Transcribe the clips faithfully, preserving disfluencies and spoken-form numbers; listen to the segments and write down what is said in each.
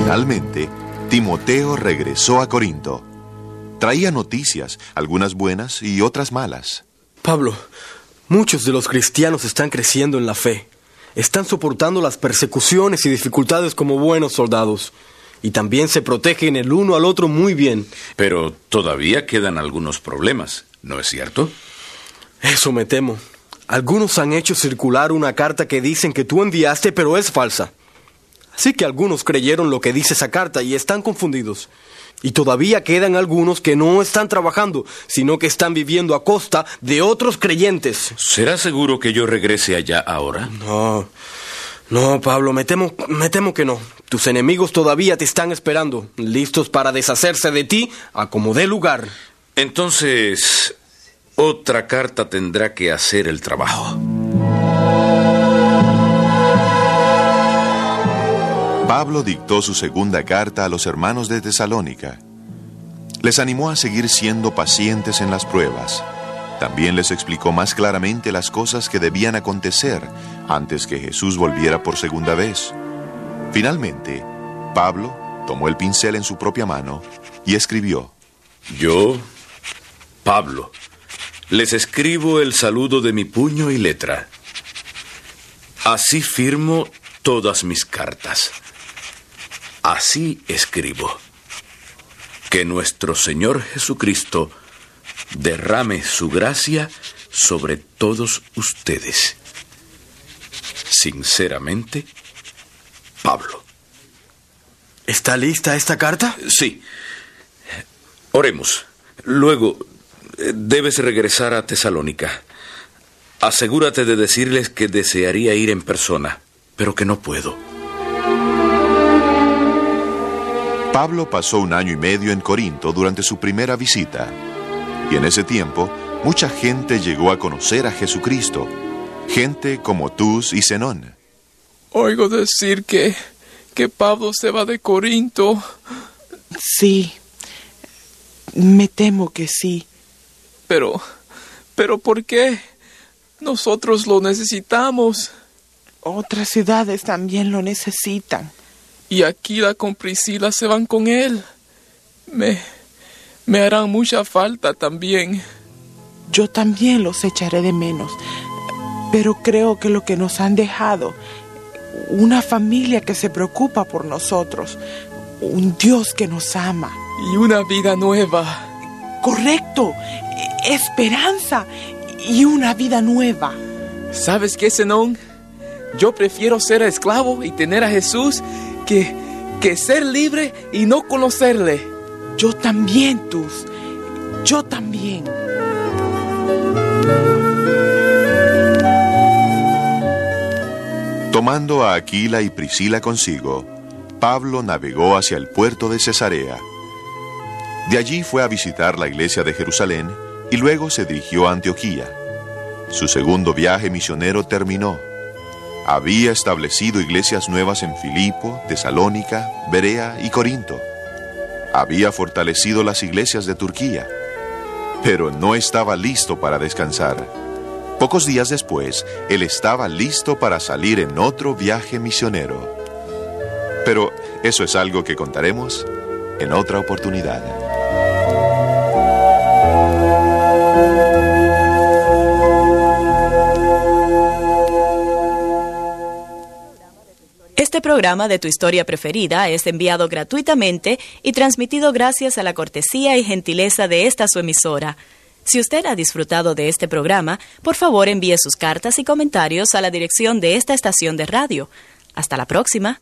Finalmente, Timoteo regresó a Corinto. Traía noticias, algunas buenas y otras malas. Pablo, muchos de los cristianos están creciendo en la fe. Están soportando las persecuciones y dificultades como buenos soldados. Y también se protegen el uno al otro muy bien. Pero todavía quedan algunos problemas, ¿no es cierto? Eso me temo. Algunos han hecho circular una carta que dicen que tú enviaste, pero es falsa. Así que algunos creyeron lo que dice esa carta y están confundidos. Y todavía quedan algunos que no están trabajando, sino que están viviendo a costa de otros creyentes. ¿Será seguro que yo regrese allá ahora? No, no, Pablo, me temo, me temo que no. Tus enemigos todavía te están esperando, listos para deshacerse de ti a como dé lugar. Entonces, otra carta tendrá que hacer el trabajo. Pablo dictó su segunda carta a los hermanos de Tesalónica. Les animó a seguir siendo pacientes en las pruebas. También les explicó más claramente las cosas que debían acontecer antes que Jesús volviera por segunda vez. Finalmente, Pablo tomó el pincel en su propia mano y escribió: Yo, Pablo, les escribo el saludo de mi puño y letra. Así firmo todas mis cartas. Así escribo. Que nuestro Señor Jesucristo derrame su gracia sobre todos ustedes. Sinceramente, Pablo. ¿Está lista esta carta? Sí. Oremos. Luego, debes regresar a Tesalónica. Asegúrate de decirles que desearía ir en persona, pero que no puedo. Pablo pasó un año y medio en Corinto durante su primera visita. Y en ese tiempo, mucha gente llegó a conocer a Jesucristo. Gente como Tus y Zenón. Oigo decir que, que Pablo se va de Corinto. Sí, me temo que sí. Pero, pero ¿por qué? Nosotros lo necesitamos. Otras ciudades también lo necesitan. Y Aquila con Priscila se van con él. Me, me harán mucha falta también. Yo también los echaré de menos. Pero creo que lo que nos han dejado, una familia que se preocupa por nosotros, un Dios que nos ama. Y una vida nueva. Correcto, esperanza y una vida nueva. ¿Sabes qué, Zenón? Yo prefiero ser esclavo y tener a Jesús que, que ser libre y no conocerle. Yo también, Tus. Yo también. Tomando a Aquila y Priscila consigo, Pablo navegó hacia el puerto de Cesarea. De allí fue a visitar la iglesia de Jerusalén y luego se dirigió a Antioquía. Su segundo viaje misionero terminó. Había establecido iglesias nuevas en Filipo, Tesalónica, Berea y Corinto. Había fortalecido las iglesias de Turquía, pero no estaba listo para descansar. Pocos días después, él estaba listo para salir en otro viaje misionero. Pero eso es algo que contaremos en otra oportunidad. Este programa de Tu Historia Preferida es enviado gratuitamente y transmitido gracias a la cortesía y gentileza de esta su emisora. Si usted ha disfrutado de este programa, por favor envíe sus cartas y comentarios a la dirección de esta estación de radio. Hasta la próxima.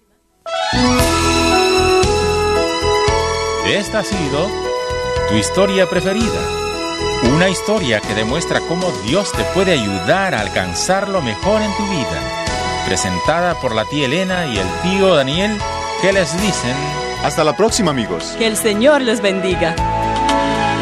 Esta ha sido Tu Historia Preferida. Una historia que demuestra cómo Dios te puede ayudar a alcanzar lo mejor en tu vida. Presentada por la tía Elena y el tío Daniel, que les dicen: hasta la próxima, amigos. Que el Señor les bendiga.